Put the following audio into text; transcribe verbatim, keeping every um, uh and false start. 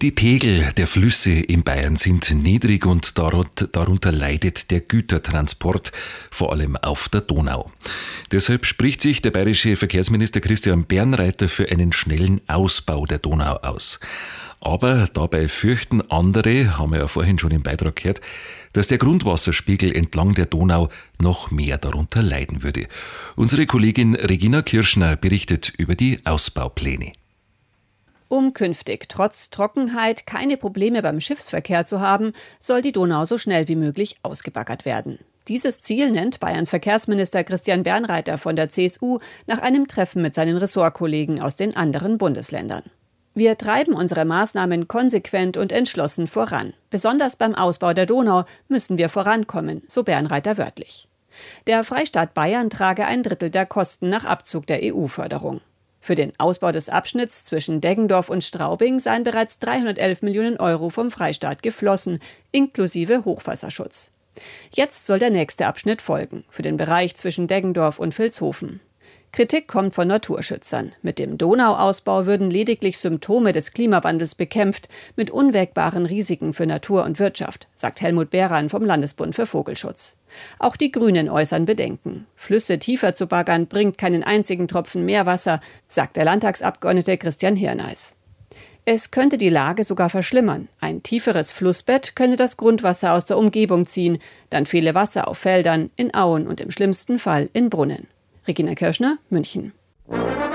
Die Pegel der Flüsse in Bayern sind niedrig und darunter leidet der Gütertransport, vor allem auf der Donau. Deshalb spricht sich der bayerische Verkehrsminister Christian Bernreiter für einen schnellen Ausbau der Donau aus. Aber dabei fürchten andere, haben wir ja vorhin schon im Beitrag gehört, dass der Grundwasserspiegel entlang der Donau noch mehr darunter leiden würde. Unsere Kollegin Regina Kirschner berichtet über die Ausbaupläne. Um künftig trotz Trockenheit keine Probleme beim Schiffsverkehr zu haben, soll die Donau so schnell wie möglich ausgebaggert werden. Dieses Ziel nennt Bayerns Verkehrsminister Christian Bernreiter von der C S U nach einem Treffen mit seinen Ressortkollegen aus den anderen Bundesländern. Wir treiben unsere Maßnahmen konsequent und entschlossen voran. Besonders beim Ausbau der Donau müssen wir vorankommen, so Bernreiter wörtlich. Der Freistaat Bayern trage ein Drittel der Kosten nach Abzug der E U-Förderung. Für den Ausbau des Abschnitts zwischen Deggendorf und Straubing seien bereits dreihundertelf Millionen Euro vom Freistaat geflossen, inklusive Hochwasserschutz. Jetzt soll der nächste Abschnitt folgen, für den Bereich zwischen Deggendorf und Vilshofen. Kritik kommt von Naturschützern. Mit dem Donauausbau würden lediglich Symptome des Klimawandels bekämpft, mit unwägbaren Risiken für Natur und Wirtschaft, sagt Helmut Behran vom Landesbund für Vogelschutz. Auch die Grünen äußern Bedenken. Flüsse tiefer zu baggern bringt keinen einzigen Tropfen Meerwasser, sagt der Landtagsabgeordnete Christian Hirneis. Es könnte die Lage sogar verschlimmern. Ein tieferes Flussbett könnte das Grundwasser aus der Umgebung ziehen. Dann fehle Wasser auf Feldern, in Auen und im schlimmsten Fall in Brunnen. Regina Kirschner, München.